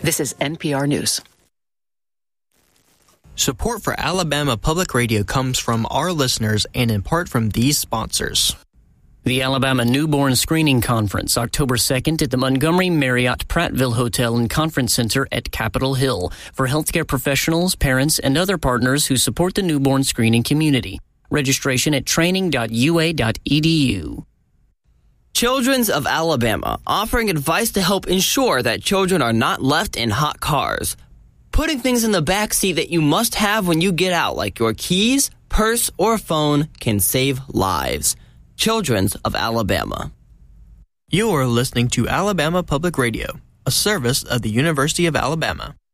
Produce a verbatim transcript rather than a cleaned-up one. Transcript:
This is N P R News. Support for Alabama Public Radio comes from our listeners and in part from these sponsors. The Alabama Newborn Screening Conference, October second at the Montgomery Marriott Prattville Hotel and Conference Center at Capitol Hill for healthcare professionals, parents, and other partners who support the newborn screening community. Registration at training dot u a dot e d u. Children's of Alabama, offering advice to help ensure that children are not left in hot cars. Putting things in the back seat that you must have when you get out, like your keys, purse, or phone, can save lives. Children's of Alabama. You are listening to Alabama Public Radio, a service of the University of Alabama.